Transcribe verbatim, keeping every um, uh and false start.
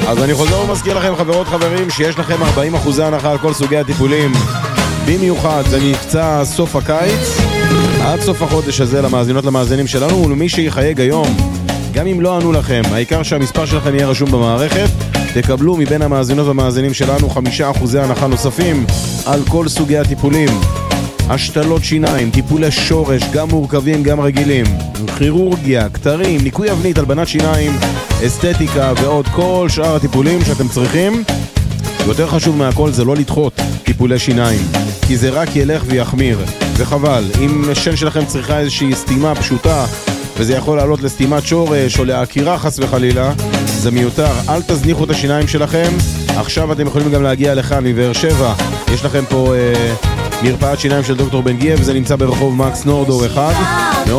אז אני חוזר ומזכיר לכם, חברות חברים, שיש לכם ארבעים אחוז הנחה על כל סוגי הטיפולים. במיוחד זה נפצע סוף הקיץ עד סוף החודש הזה למאזינות למאזינים שלנו ולמי שיחייג היום. גם אם לא ענו לכם, העיקר שהמספר שלכם יהיה רשום במערכת, תקבלו מבין המאזינות והמאזינים שלנו חמישה אחוזי הנחה נוספים על כל סוגי הטיפולים. השתלות שיניים, טיפולי שורש, גם מורכבים גם רגילים, כירורגיה, קטרים, ניקוי אבנית, הלבנת שיניים, אסתטיקה ועוד כל שאר הטיפולים שאתם צריכים. יותר חשוב מהכל זה לא לדחות טיפולי שיניים, כי זה רק ילך ויחמיר, וחבל. אם השן שלכם צריכה איזושהי סתימה פשוטה וזה יכול לעלות לסתימת שורש או להכירה חס וחלילה, זה מיותר. אל תזניחו את השיניים שלכם. עכשיו אתם יכולים גם להגיע לכאן מבאר שבע, יש לכם פה אה, מרפאת שיניים של דוקטור בן גיב, וזה נמצא ברחוב מקס נורדור אחד.